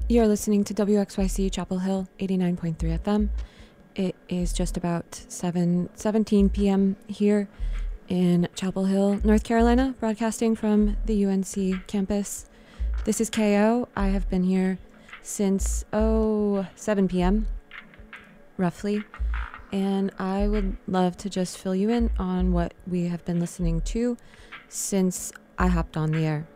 You're listening to WXYC Chapel Hill 89.3 FM. It is just about 7:17 p.m. here in Chapel Hill, North Carolina, broadcasting from the UNC campus. This is KO. I have been here since 7 p.m. roughly, and I would love to just fill you in on what we have been listening to since I hopped on the air.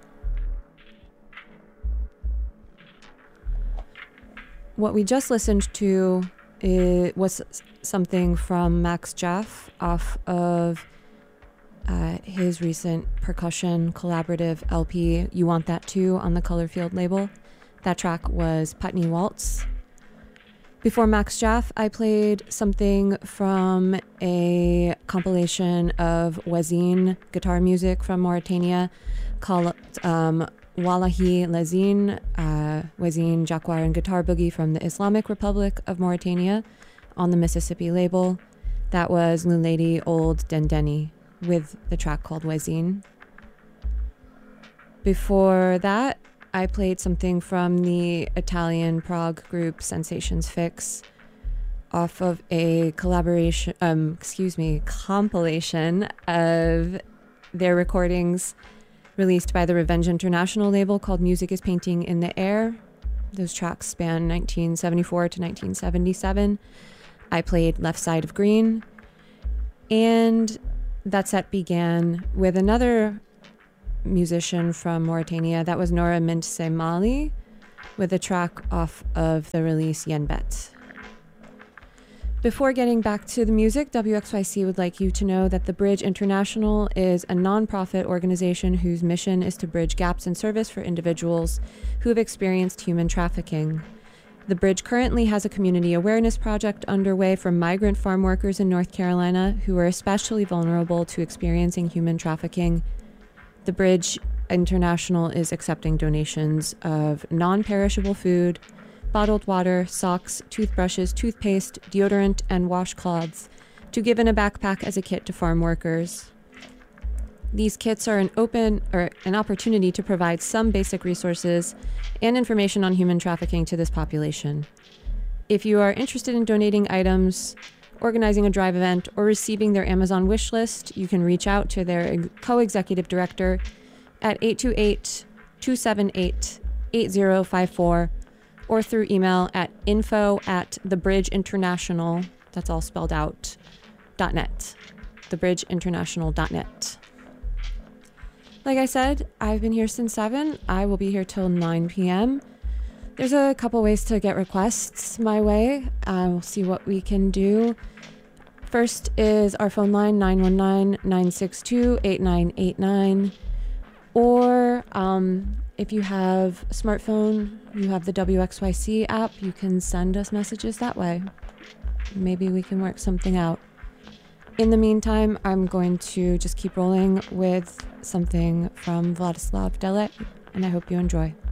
What we just listened to was something from Max Jaff off of his recent percussion collaborative LP, You Want That Too, on the Colorfield label. That track was Putney Waltz. Before Max Jaff, I played something from a compilation of Wazine guitar music from Mauritania called Wallahi Lazine, Wazine, Jacquard, and Guitar Boogie from the Islamic Republic of Mauritania on the Mississippi label. That was Lulady Old Dendeni with the track called Wazine. Before that, I played something from the Italian prog group Sensations Fix off of a compilation of their recordings released by the Revenge International label called Music is Painting in the Air. Those tracks span 1974 to 1977. I played Left Side of Green. And that set began with another musician from Mauritania. That was Nora Mintse Mali with a track off of the release Yenbet. Before getting back to the music, WXYC would like you to know that The Bridge International is a nonprofit organization whose mission is to bridge gaps in service for individuals who have experienced human trafficking. The Bridge currently has a community awareness project underway for migrant farm workers in North Carolina who are especially vulnerable to experiencing human trafficking. The Bridge International is accepting donations of non-perishable food, bottled water, socks, toothbrushes, toothpaste, deodorant, and washcloths to give in a backpack as a kit to farm workers. These kits are an opportunity to provide some basic resources and information on human trafficking to this population. If you are interested in donating items, organizing a drive event, or receiving their Amazon wish list, you can reach out to their co-executive director at 828-278-8054 or through email at info@thebridgeinternational, that's all spelled out, .net, thebridgeinternational.net. Like I said, I've been here since 7. I will be here till 9 p.m. There's a couple ways to get requests my way. We'll see what we can do. First is our phone line, 919-962-8989. Or if you have a smartphone, you have the WXYC app, you can send us messages that way. Maybe we can work something out. In the meantime, I'm going to just keep rolling with something from Vladislav Delek, and I hope you enjoy.